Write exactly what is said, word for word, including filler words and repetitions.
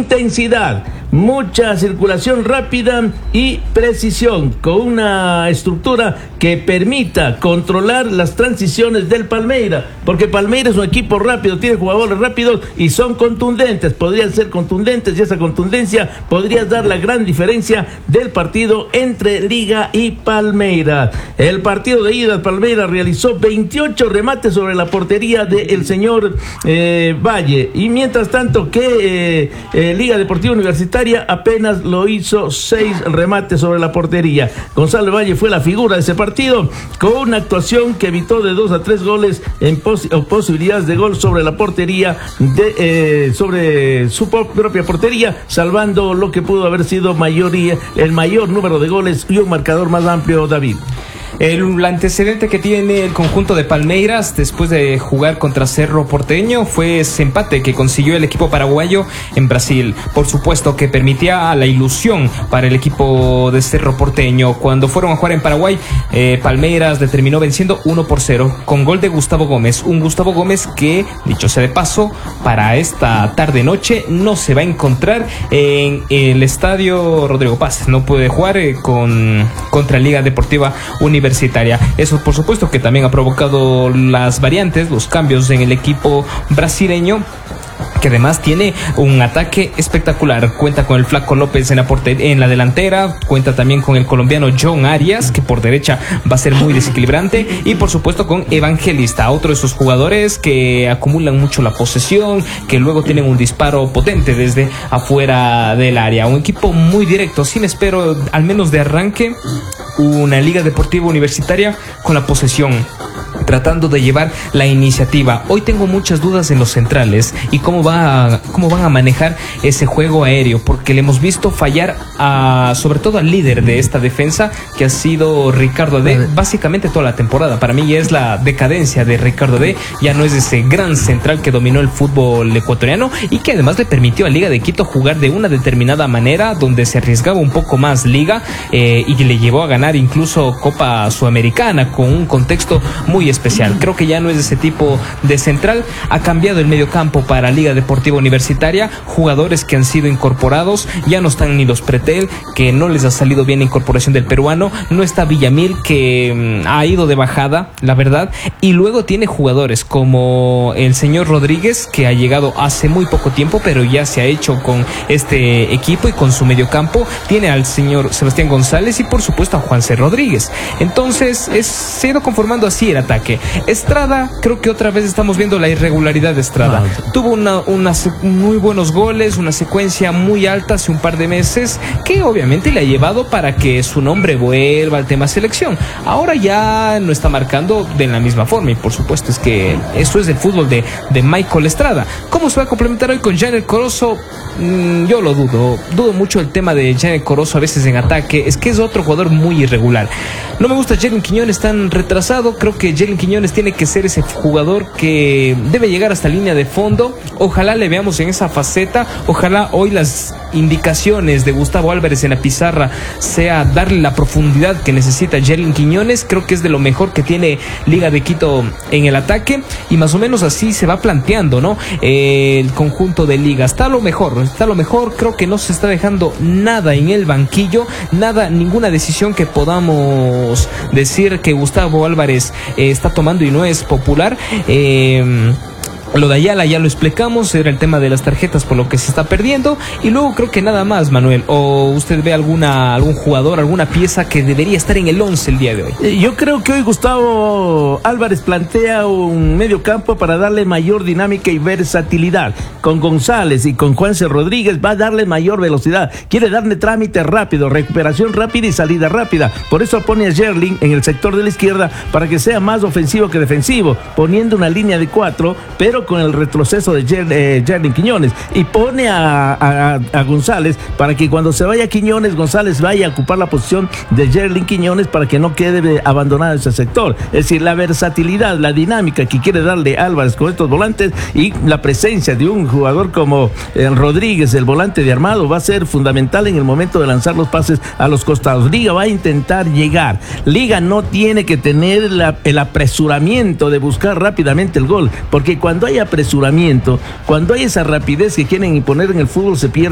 intensidad, mucha circulación rápida y precisión, con una estructura que permita controlar las transiciones del Palmeiras, porque Palmeiras es un equipo rápido, tiene jugadores rápidos y son contundentes, podrían ser contundentes, y esa contundencia podría dar la gran diferencia del partido entre Liga y Palmeiras. El partido de ida, Palmeiras realizó veintiocho remates sobre la portería del señor eh, Valle, y mientras tanto que eh, eh, Liga Deportiva Universitaria apenas lo hizo seis remates sobre la portería. Gonzalo Valle fue la figura de ese partido, con una actuación que evitó de dos a tres goles en pos posibilidades de gol sobre la portería, de, eh, sobre su propia portería, salvando lo que pudo haber sido mayoría, el mayor número de goles y un marcador más amplio, David. El antecedente que tiene el conjunto de Palmeiras después de jugar contra Cerro Porteño fue ese empate que consiguió el equipo paraguayo en Brasil. Por supuesto que permitía la ilusión para el equipo de Cerro Porteño. Cuando fueron a jugar en Paraguay, eh, Palmeiras le terminó venciendo uno por cero con gol de Gustavo Gómez. Un Gustavo Gómez que, dicho sea de paso, para esta tarde-noche no se va a encontrar en el estadio Rodrigo Paz. No puede jugar eh, con, contra Liga Deportiva Universitaria. Universitaria. Eso, por supuesto, que también ha provocado las variantes, los cambios en el equipo brasileño, que además tiene un ataque espectacular. Cuenta con el Flaco López en la, en la delantera, cuenta también con el colombiano John Arias, que por derecha va a ser muy desequilibrante, y por supuesto con Evangelista, otro de esos jugadores que acumulan mucho la posesión, que luego tienen un disparo potente desde afuera del área. Un equipo muy directo. Sí me espero, al menos de arranque, una Liga Deportiva Universitaria con la posesión, tratando de llevar la iniciativa. Hoy tengo muchas dudas en los centrales y cómo va a, cómo van a manejar ese juego aéreo, porque le hemos visto fallar a, sobre todo al líder de esta defensa, que ha sido Ricardo Ade, básicamente toda la temporada. Para mí ya es la decadencia de Ricardo Ade, ya no es ese gran central que dominó el fútbol ecuatoriano y que además le permitió a Liga de Quito jugar de una determinada manera, donde se arriesgaba un poco más Liga eh, y le llevó a ganar incluso Copa Sudamericana con un contexto muy especial. Creo que ya no es ese tipo de central. Ha cambiado el mediocampo para Liga Deportiva Universitaria, jugadores que han sido incorporados, ya no están ni los Pretel, que no les ha salido bien la incorporación del peruano, no está Villamil, que mmm, ha ido de bajada, la verdad, y luego tiene jugadores como el señor Rodríguez, que ha llegado hace muy poco tiempo, pero ya se ha hecho con este equipo y con su mediocampo. Tiene al señor Sebastián González y por supuesto a Juanse Rodríguez. Entonces es, se ha ido conformando así el ataque. Estrada, creo que otra vez estamos viendo la irregularidad de Estrada. No. Tuvo una, una muy buenos goles, una secuencia muy alta hace un par de meses, que obviamente le ha llevado para que su nombre vuelva al tema selección. Ahora ya no está marcando de la misma forma, y por supuesto es que eso es el fútbol de, de Michael Estrada. ¿Cómo se va a complementar hoy con Janet Corozo? Mm, yo lo dudo. Dudo mucho el tema de Janet Corozo a veces en ataque. Es que es otro jugador muy irregular. No me gusta Jalen Quiñones tan retrasado. Creo que Jalen Quiñones tiene que ser ese jugador que debe llegar hasta línea de fondo. Ojalá le veamos en esa faceta. Ojalá hoy las indicaciones de Gustavo Álvarez en la pizarra sea darle la profundidad que necesita Jalen Quiñones. Creo que es de lo mejor que tiene Liga de Quito en el ataque, y más o menos así se va planteando, ¿no? Eh, el conjunto de Liga está lo mejor, está lo mejor. Creo que no se está dejando nada en el banquillo, nada, ninguna decisión que podamos decir que Gustavo Álvarez eh, está tomando y no es popular. Eh, Lo de Ayala ya lo explicamos, era el tema de las tarjetas por lo que se está perdiendo, y luego creo que nada más, Manuel. ¿O usted ve alguna algún jugador, alguna pieza que debería estar en el once el día de hoy? Yo creo que hoy Gustavo Álvarez plantea un medio campo para darle mayor dinámica y versatilidad. Con González y con Juanse Rodríguez va a darle mayor velocidad, quiere darle trámite rápido, recuperación rápida y salida rápida. Por eso pone a Yerling en el sector de la izquierda para que sea más ofensivo que defensivo, poniendo una línea de cuatro, pero con el retroceso de Yerling eh, Quiñones, y pone a, a, a González para que cuando se vaya Quiñones, González vaya a ocupar la posición de Yerling Quiñones para que no quede abandonado ese sector. Es decir, la versatilidad, la dinámica que quiere darle Álvarez con estos volantes, y la presencia de un jugador como eh, Rodríguez, el volante de armado, va a ser fundamental en el momento de lanzar los pases a los costados. Liga va a intentar llegar. Liga no tiene que tener la, el apresuramiento de buscar rápidamente el gol, porque cuando hay apresuramiento, cuando hay esa rapidez que quieren imponer en el fútbol, se pierde